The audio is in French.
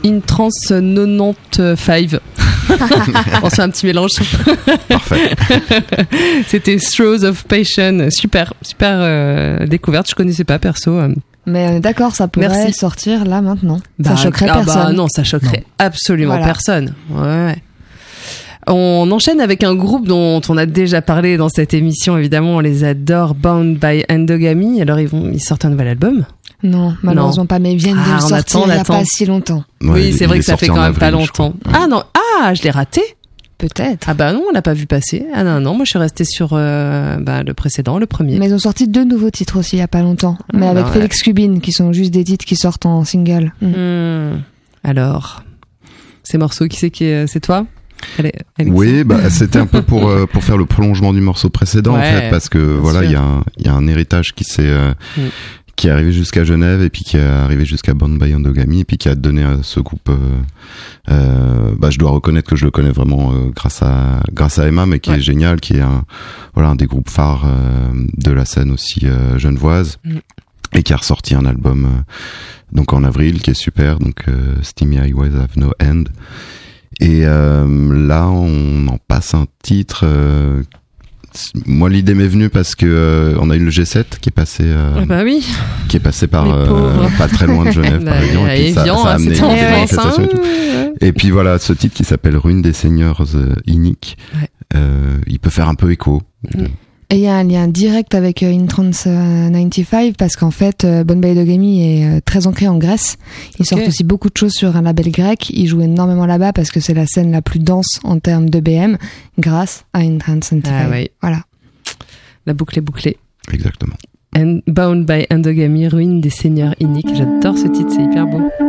Intrans 95. On se fait un petit mélange. Parfait. C'était Throes of Passion. Super découverte. Je connaissais pas perso. Mais d'accord, ça pourrait sortir là maintenant. Ça choquerait personne. Non, ça choquerait absolument personne. Ouais. On enchaîne avec un groupe dont on a déjà parlé dans cette émission. Évidemment, on les adore. Bound by Endogamy. Alors ils sortent un nouvel album. Non, malheureusement pas, mais ils viennent de le sortir il n'y a pas si longtemps. Oui, c'est vrai que ça fait quand même pas longtemps. Ah non, je l'ai raté. Peut-être. Ah bah non, on l'a pas vu passer. Ah non, moi je suis restée sur le précédent, le premier. Mais ils ont sorti 2 nouveaux titres aussi il y a pas longtemps, mais avec Félix Cubin, qui sont juste des titres qui sortent en single. Alors, ces morceaux, qui c'est toi? Oui, c'était un peu pour faire le prolongement du morceau précédent en fait, parce que voilà, il y a un héritage qui est arrivé jusqu'à Genève et puis qui est arrivé jusqu'à Bound by Endogamy et puis qui a donné à ce groupe je dois reconnaître que je le connais vraiment grâce à Emma, mais qui est génial, qui est un des groupes phares de la scène aussi genevoise, et qui a ressorti un album donc en avril qui est super, donc Steamy Highways Have No End. Et là on en passe un titre. Moi, l'idée m'est venue parce que on a eu le G7 qui est passé, qui est passé par pas très loin de Genève, par exemple. Et puis ça a amené des manifestations et tout. Et puis voilà, ce titre qui s'appelle Ruine des Seigneurs Iniques, il peut faire un peu écho. Et il y a un lien direct avec Intrans 95 parce qu'en fait, Bound by Endogamy est très ancré en Grèce. Ils sortent aussi beaucoup de choses sur un label grec. Ils jouent énormément là-bas parce que c'est la scène la plus dense en termes d'EBM grâce à Intrans 95. Voilà. La boucle est bouclée. Exactement. Bound by Endogamy, Ruine des Seigneurs Iniques. J'adore ce titre, c'est hyper beau.